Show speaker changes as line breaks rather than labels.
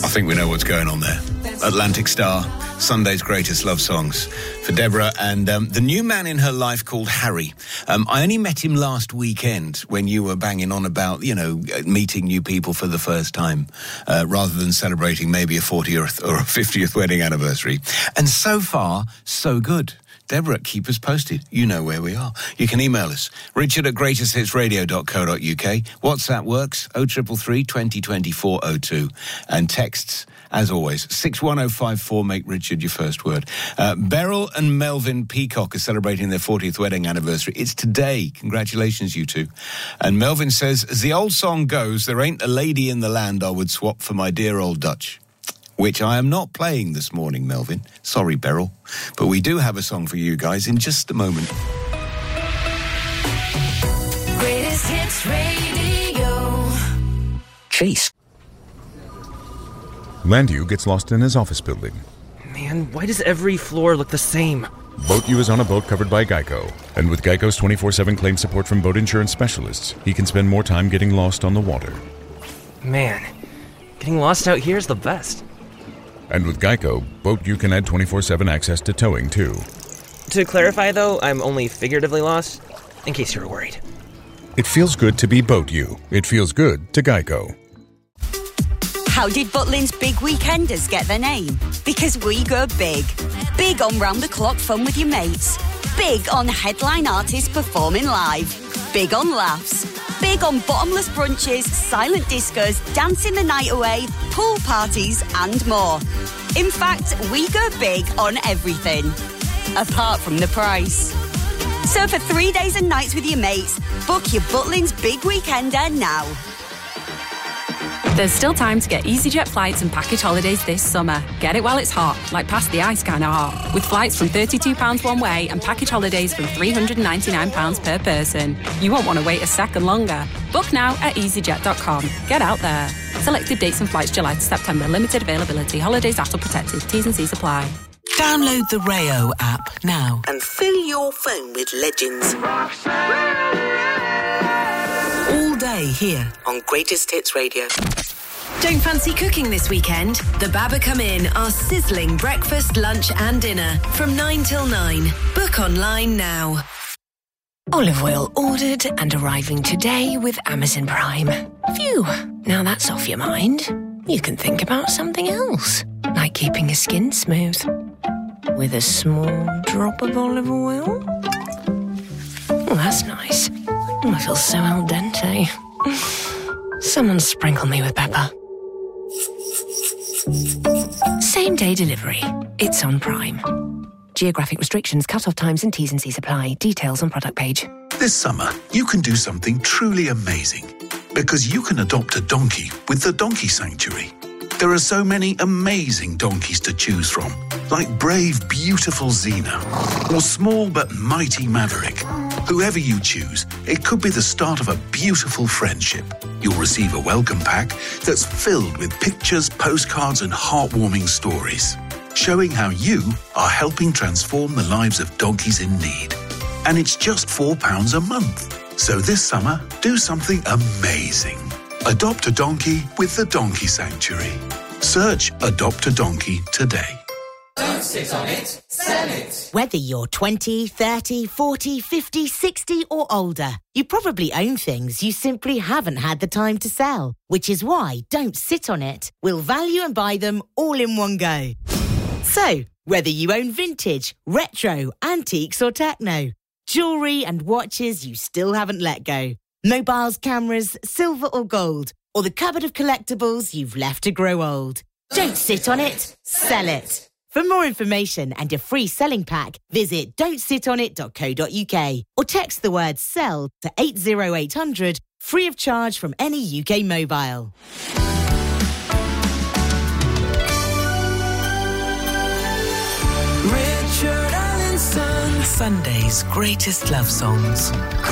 I think we know what's going on there. Atlantic Star, Sunday's greatest love songs for Deborah and the new man in her life called Harry. I only met him last weekend when you were banging on about, meeting new people for the first time rather than celebrating maybe a 40th or a 50th wedding anniversary. And so far, so good. Deborah, keep us posted. You know where we are. You can email us, richard@greatesthitsradio.co.uk. WhatsApp works, 0333 2020 402. And texts, as always, 61054, make Richard your first word. Beryl and Melvin Peacock are celebrating their 40th wedding anniversary. It's today. Congratulations, you two. And Melvin says, as the old song goes, there ain't a lady in the land I would swap for my dear old Dutch. Which I am not playing this morning, Melvin. Sorry, Beryl. But we do have a song for you guys in just a moment.
Greatest Hits Radio.
Jeez.
Landu gets lost in his office building.
Man, why does every floor look the same?
Boat U is on a boat covered by Geico. And with Geico's 24/7 claim support from boat insurance specialists, he can spend more time getting lost on the water.
Man, getting lost out here is the best.
And with Geico, Boat U can add 24/7 access to towing, too.
To clarify, though, I'm only figuratively lost, in case you were worried.
It feels good to be Boat U. It feels good to Geico.
How did Butlins Big Weekenders get their name? Because we go big. Big on round-the-clock fun with your mates. Big on headline artists performing live. Big on laughs. Big on bottomless brunches, silent discos, dancing the night away, pool parties and more. In fact, we go big on everything. Apart from the price. So for 3 days and nights with your mates, book your Butlins Big Weekender now.
There's still time to get EasyJet flights and package holidays this summer. Get it while it's hot, like past the ice kind of hot. With flights from £32 one way and package holidays from £399 per person. You won't want to wait a second longer. Book now at easyjet.com. Get out there. Selected dates and flights July to September. Limited availability. Holidays after protected. T's and C's apply.
Download the Rayo app now and fill your phone with legends. All day here on Greatest Hits Radio.
Don't fancy cooking this weekend? The Baba Come In are sizzling breakfast, lunch and dinner from 9 till 9. Book online now.
Olive oil ordered and arriving today with Amazon Prime. Phew, now that's off your mind. You can think about something else, like keeping your skin smooth. With a small drop of olive oil. Oh, that's nice. Oh, I feel so al dente. Someone sprinkle me with pepper. Same day delivery. It's on Prime. Geographic restrictions, cut-off times and T's and C's apply. Details on product page.
This summer, you can do something truly amazing. Because you can adopt a donkey with the Donkey Sanctuary. There are so many amazing donkeys to choose from. Like brave, beautiful Xena. Or small but mighty Maverick. Whoever you choose, it could be the start of a beautiful friendship. You'll receive a welcome pack that's filled with pictures, postcards and heartwarming stories, showing how you are helping transform the lives of donkeys in need. And it's just £4 a month. So this summer, do something amazing. Adopt a donkey with the Donkey Sanctuary. Search Adopt a Donkey today.
Don't sit on it, sell it.
Whether you're 20, 30, 40, 50, 60 or older, you probably own things you simply haven't had the time to sell. Which is why Don't Sit on It will value and buy them all in one go. So, whether you own vintage, retro, antiques or techno, jewellery and watches you still haven't let go, mobiles, cameras, silver or gold, or the cupboard of collectibles you've left to grow old. Don't sit on it, sell it. For more information and a free selling pack, visit don'tsitonit.co.uk or text the word SELL to 80800, free of charge from any UK mobile.
Richard Allenson. Sunday's greatest love songs.